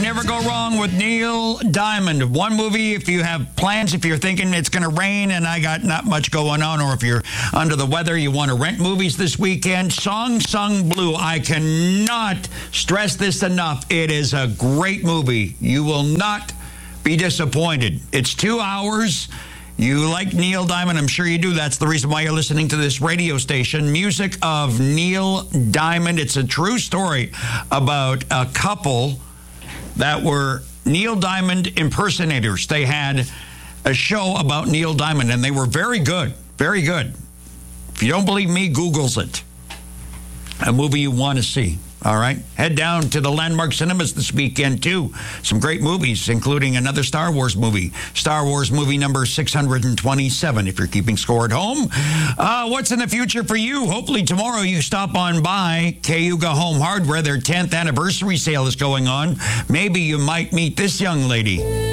can never go wrong with Neil Diamond. One movie, if you have plans, if you're thinking it's going to rain and I got not much going on, or if you're under the weather, you want to rent movies this weekend, Song Sung Blue. I cannot stress this enough. It is a great movie. You will not be disappointed. It's 2 hours. You like Neil Diamond, I'm sure you do. That's the reason why you're listening to this radio station. Music of Neil Diamond. It's a true story about a couple that were Neil Diamond impersonators. They had a show about Neil Diamond, and they were very good, very good. If you don't believe me, Google's it. A movie you want to see. All right. Head down to the Landmark Cinemas this weekend, too. Some great movies, including another Star Wars movie. Star Wars movie number 627, if you're keeping score at home. What's in the future for you? Hopefully tomorrow you stop on by Cayuga Home Hardware. Their 10th anniversary sale is going on. Maybe you might meet this young lady.